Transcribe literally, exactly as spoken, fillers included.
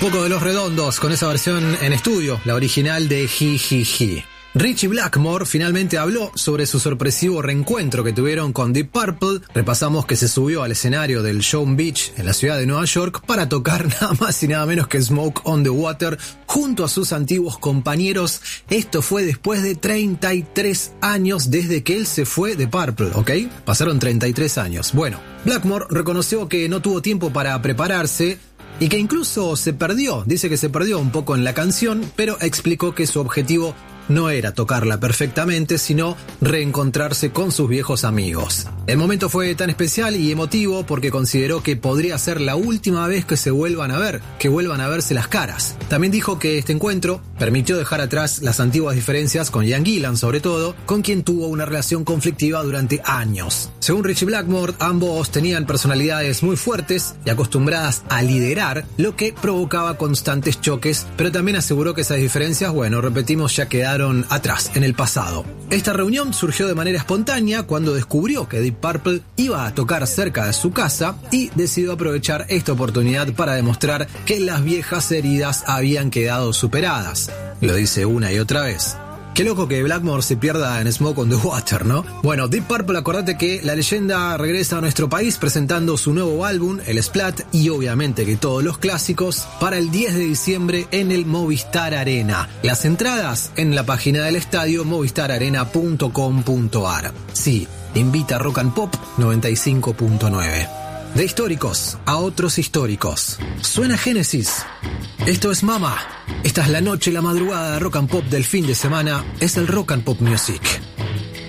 poco de Los Redondos con esa versión en estudio, la original de Ji Ji Ji. Ritchie Blackmore finalmente habló sobre su sorpresivo reencuentro que tuvieron con Deep Purple. Repasamos que se subió al escenario del Shore Beach en la ciudad de Nueva York para tocar nada más y nada menos que Smoke on the Water junto a sus antiguos compañeros. Esto fue después de treinta y tres años desde que él se fue de Purple, ¿ok? Pasaron treinta y tres años. Bueno, Blackmore reconoció que no tuvo tiempo para prepararse y que incluso se perdió. Dice que se perdió un poco en la canción, pero explicó que su objetivo no era tocarla perfectamente, sino reencontrarse con sus viejos amigos. El momento fue tan especial y emotivo porque consideró que podría ser la última vez que se vuelvan a ver, que vuelvan a verse las caras. También dijo que este encuentro permitió dejar atrás las antiguas diferencias con Ian Gillan, sobre todo, con quien tuvo una relación conflictiva durante años. Según Ritchie Blackmore, ambos tenían personalidades muy fuertes y acostumbradas a liderar, lo que provocaba constantes choques, pero también aseguró que esas diferencias, bueno, repetimos, ya quedaron atrás, en el pasado. Esta reunión surgió de manera espontánea cuando descubrió que Deep Purple iba a tocar cerca de su casa y decidió aprovechar esta oportunidad para demostrar que las viejas heridas habían quedado superadas. Lo dice una y otra vez. Qué loco que Blackmore se pierda en Smoke on the Water, ¿no? Bueno, Deep Purple, acordate que la leyenda regresa a nuestro país presentando su nuevo álbum, el Splat, y obviamente que todos los clásicos, para el diez de diciembre en el Movistar Arena. Las entradas en la página del estadio movistar arena punto com punto ar. Sí, invita a Rock and Pop noventa y cinco punto nueve. De históricos a otros históricos. Suena Génesis. Esto es Mama. Esta es la noche y la madrugada de Rock and Pop del fin de semana. Es el Rock and Pop Music.